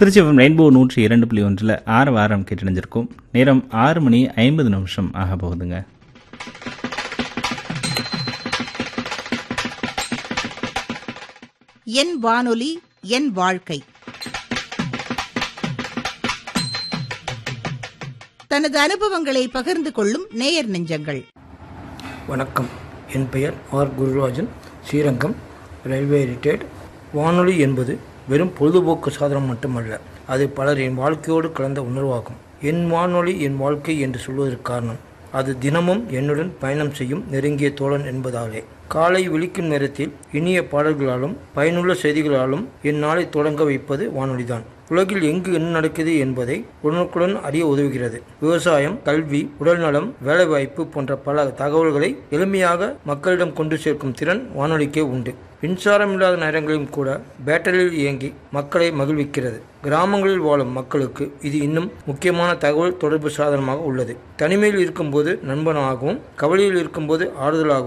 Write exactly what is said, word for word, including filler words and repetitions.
Trichy rainbow நூற்றி இரண்டு புள்ளி ஒன்றில் ஆறு வாரம் கேட்டணிஞ்சிருக்கும். நேரம் ஆறு மணி ஐம்பது நிமிஷம் ஆக போகுதுங்க. என் வானொலி என் வாழ்க்கை. தனது அனுபவங்களை பகிர்ந்து கொள்ளும் நேயர் நெஞ்சங்கள். வணக்கம், என் பெயர் R Gururajan, Srirangam, railway retired. வானொலி என்பது வெறும் பொழுதுபோக்கு சாதனம் மட்டுமல்ல, அது பலரின் வாழ்க்கையோடு கலந்த உணர்வாகும். என் வானொலி என் வாழ்க்கை என்று சொல்வதற்கு காரணம், அது தினமும் என்னுடன் பயணம் செய்யும் நெருங்கிய தோழன் என்பதாலே. காலை விழிக்கும் நேரத்தில் இனிய பாடல்களாலும் பயனுள்ள செய்திகளாலும் என் நாளை தொடங்க வைப்பது வானொலிதான். உலகில் எங்கு என்ன நடக்குது என்பதை உடனுக்குடன் அறிய உதவுகிறது. விவசாயம், கல்வி, உடல்நலம், வேலைவாய்ப்பு போன்ற பல தகவல்களை எளிமையாக மக்களிடம் கொண்டு சேர்க்கும் திறன் வானொலிக்கே உண்டு. மின்சாரம் இல்லாத நேரங்களிலும் கூட பேட்டரியில் இயங்கி மக்களை மகிழ்விக்கிறது. கிராமங்களில் வாழும் மக்களுக்கு இது இன்னும் முக்கியமான தகவல் தொடர்பு சாதனமாக உள்ளது. தனிமையில் இருக்கும்போது நண்பனாகவும், கவலையில் இருக்கும்போது ஆறுதலாகவும்